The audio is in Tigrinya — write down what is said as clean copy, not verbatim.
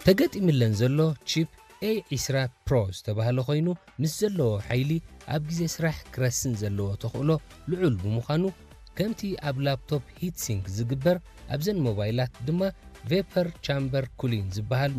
ተገጢምለን ዘሎ ቺፕ A20 Pro ዝተባህለ ኮይኑ ምስ ዘለዎ ሓይሊ ኣብ ግዜ ስራሕ ክረስን ዘለዎ ተኽእሎ ልዑል ብምዃኑ ከምቲ ኣብ ላፕቶፕ ሂት ሲንክ ዝግበር ኣብዘን ሞባይላት ድማ ቬፐር ቻምበር ኩሊንግ ዝበሃል